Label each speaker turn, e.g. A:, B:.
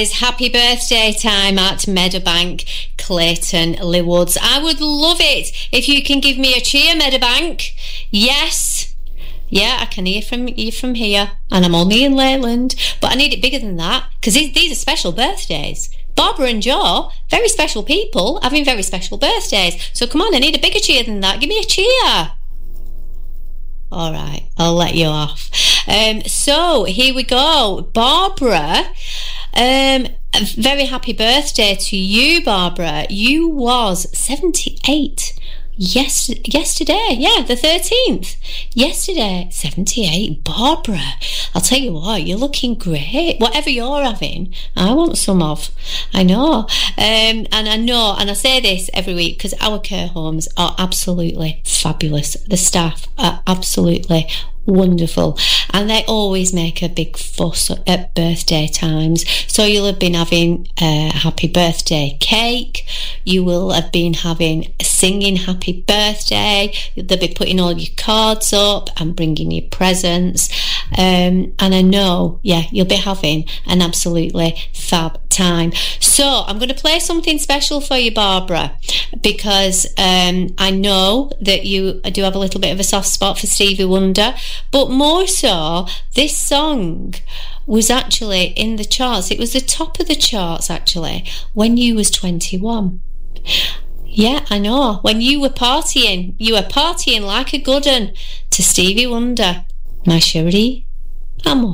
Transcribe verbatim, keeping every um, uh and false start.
A: It's happy birthday time at Meadowbank, Clayton Lewoods. I would love it if you can give me a cheer, Meadowbank. Yes. Yeah, I can hear from you from here, and I'm only in Leyland, but I need it bigger than that, because these are special birthdays. Barbara and Joe, very special people, having very special birthdays. So come on, I need a bigger cheer than that. Give me a cheer. All right, I'll let you off. Um, so here we go. Barbara, um, a very happy birthday to you, Barbara. You was seventy-eight. Yes, yesterday, yeah, the thirteenth. Yesterday, seventy-eight. Barbara, I'll tell you what, you're looking great. Whatever you're having, I want some of. I know. Um, and I know, and I say this every week because our care homes are absolutely fabulous. The staff are absolutely wonderful, and they always make a big fuss at birthday times. So you'll have been having a happy birthday cake, you will have been having singing happy birthday, they'll be putting all your cards up and bringing you presents, um, and I know, yeah, you'll be having an absolutely fab time. So I'm going to play something special for you, Barbara, because um, I know that you do have a little bit of a soft spot for Stevie Wonder, but more so, this song was actually in the charts. It was the top of the charts, actually, when you was twenty-one. Yeah, I know. When you were partying, you were partying like a good un to Stevie Wonder. My Cherie, amor.